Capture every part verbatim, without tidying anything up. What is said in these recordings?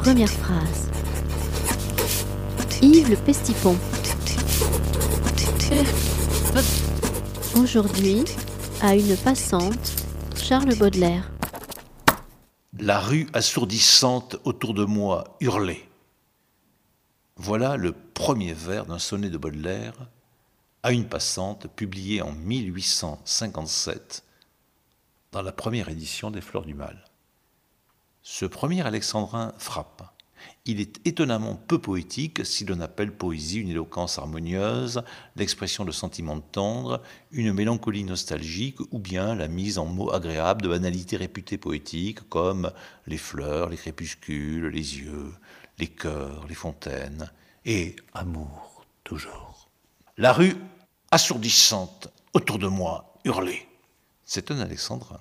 Première phrase. Yves le Pestipon. Aujourd'hui, à une passante, Charles Baudelaire. La rue assourdissante autour de moi hurlait. Voilà le premier vers d'un sonnet de Baudelaire, à une passante, publié en mille huit cent cinquante-sept, dans la première édition des Fleurs du Mal. Ce premier alexandrin frappe. Il est étonnamment peu poétique si l'on appelle poésie une éloquence harmonieuse, l'expression de sentiments tendres, une mélancolie nostalgique ou bien la mise en mots agréables de banalités réputées poétiques comme les fleurs, les crépuscules, les yeux, les cœurs, les fontaines et amour toujours. La rue assourdissante autour de moi hurlait. C'est un alexandrin.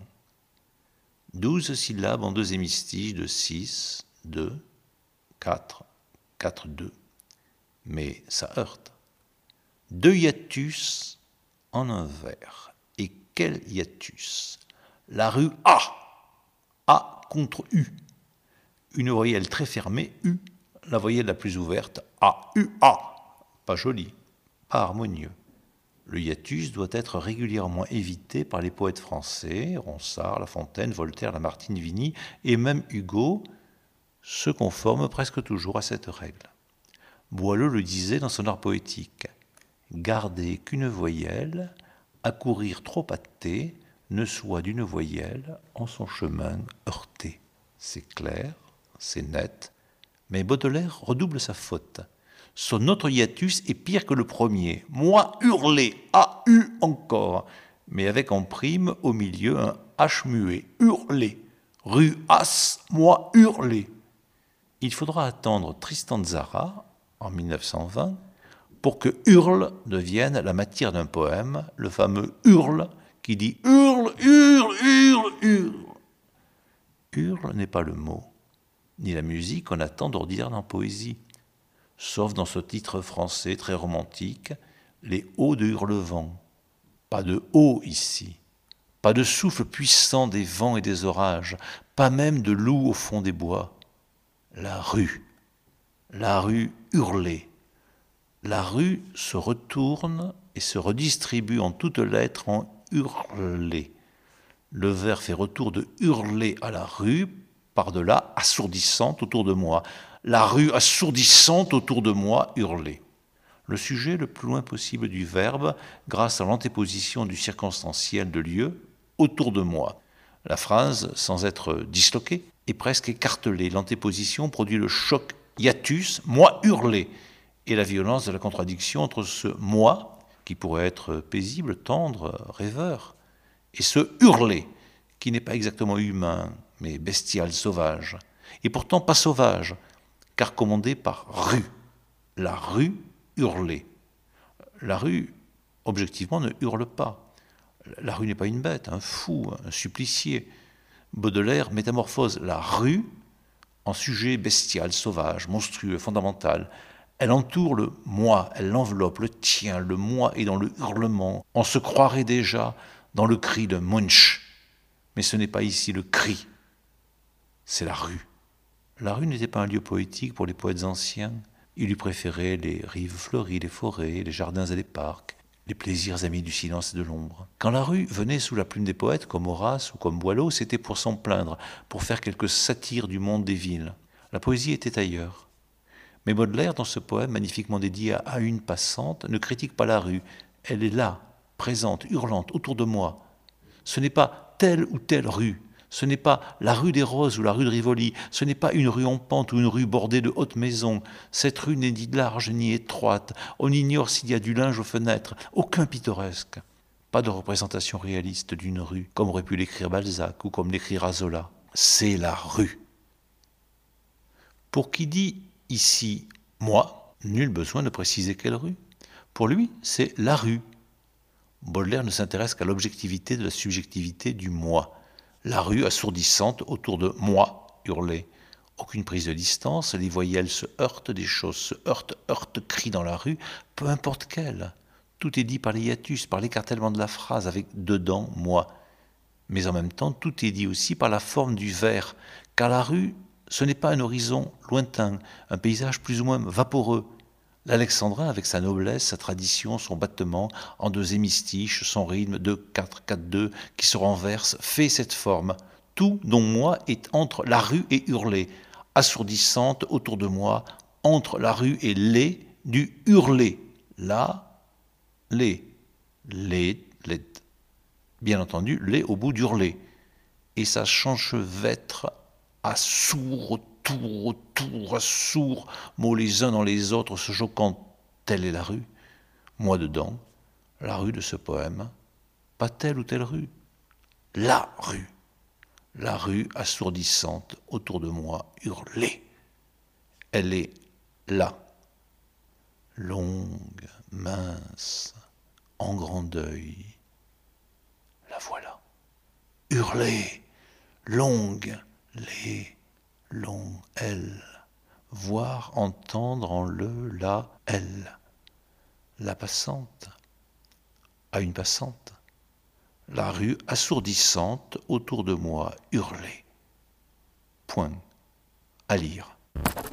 Douze syllabes en deux hémistiches de six, deux, quatre, quatre, deux. Mais ça heurte. Deux hiatus en un vers. Et quel hiatus? La rue A. A contre U. Une voyelle très fermée, U. La voyelle la plus ouverte, A. U, A. Pas joli, pas harmonieux. Le hiatus doit être régulièrement évité par les poètes français, Ronsard, La Fontaine, Voltaire, Lamartine, Vigny, et même Hugo se conforme presque toujours à cette règle. Boileau le disait dans son art poétique, « Gardez qu'une voyelle, à courir trop hâté, ne soit d'une voyelle en son chemin heurté. » C'est clair, c'est net, mais Baudelaire redouble sa faute. Son autre hiatus est pire que le premier. Moi hurler, A U encore, mais avec en prime au milieu un H muet, hurler. Rue As, moi hurler. Il faudra attendre Tristan Tzara, en mille neuf cent vingt, pour que hurle devienne la matière d'un poème, le fameux hurle qui dit hurle, hurle, hurle, hurle. Hurle n'est pas le mot, ni la musique qu'on attend d'ordinaire dans la poésie. Sauf dans ce titre français très romantique, les hauts de Hurlevent. Pas de haut ici, pas de souffle puissant des vents et des orages, pas même de loup au fond des bois. La rue, la rue hurlée. La rue se retourne et se redistribue en toutes lettres en hurler. Le vers fait retour de hurler à la rue, par-delà assourdissante autour de moi. La rue assourdissante autour de moi hurlait. Le sujet le plus loin possible du verbe grâce à l'antéposition du circonstanciel de lieu autour de moi. La phrase, sans être disloquée, est presque écartelée. L'antéposition produit le choc hiatus, moi hurler, et la violence de la contradiction entre ce moi, qui pourrait être paisible, tendre, rêveur, et ce hurler, qui n'est pas exactement humain, mais bestial, sauvage. Et pourtant pas sauvage, car commandé par rue. La rue hurlait. La rue, objectivement, ne hurle pas. La rue n'est pas une bête, un fou, un supplicié. Baudelaire métamorphose la rue en sujet bestial, sauvage, monstrueux, fondamental. Elle entoure le moi, elle l'enveloppe, le tien, le moi est dans le hurlement. On se croirait déjà dans le cri de Munch. Mais ce n'est pas ici le cri, c'est la rue. La rue n'était pas un lieu poétique pour les poètes anciens. Ils lui préféraient les rives fleuries, les forêts, les jardins et les parcs, les plaisirs amis du silence et de l'ombre. Quand la rue venait sous la plume des poètes, comme Horace ou comme Boileau, c'était pour s'en plaindre, pour faire quelques satires du monde des villes. La poésie était ailleurs. Mais Baudelaire, dans ce poème magnifiquement dédié à une passante, ne critique pas la rue. Elle est là, présente, hurlante, autour de moi. Ce n'est pas telle ou telle rue. Ce n'est pas la rue des Roses ou la rue de Rivoli, ce n'est pas une rue en pente ou une rue bordée de hautes maisons. Cette rue n'est ni large ni étroite. On ignore s'il y a du linge aux fenêtres. Aucun pittoresque. Pas de représentation réaliste d'une rue, comme aurait pu l'écrire Balzac ou comme l'écrira Zola. C'est la rue. Pour qui dit ici « moi », nul besoin de préciser quelle rue. Pour lui, c'est la rue. Baudelaire ne s'intéresse qu'à l'objectivité de la subjectivité du « moi ». La rue assourdissante autour de moi hurlait. Aucune prise de distance, les voyelles se heurtent, des choses se heurtent, heurtent, crient dans la rue, peu importe quelle. Tout est dit par les hiatus, par l'écartèlement de la phrase, avec dedans moi. Mais en même temps, tout est dit aussi par la forme du vers, car la rue Ce n'est pas un horizon lointain, un paysage plus ou moins vaporeux. L'alexandrin, avec sa noblesse, sa tradition, son battement, en deux hémistiches, son rythme deux quatre quatre deux qui se renverse, fait cette forme. Tout dont moi est entre la rue et hurler, assourdissante autour de moi, entre la rue et les, du hurler. Là, les, les, les. Bien entendu, les au bout d'hurler. Et ça s'enchevêtre à sourd, autour, autour, à sourd, mots les uns dans les autres, se choquant. Telle est la rue, moi dedans, la rue de ce poème, pas telle ou telle rue, la rue, la rue assourdissante autour de moi, hurlée. Elle est là, longue, mince, en grand deuil. La voilà, hurlée, longue, les, long, elle, voir, entendre en le, la, elle, la passante, à une passante, la rue assourdissante autour de moi, hurlée. Point. À lire.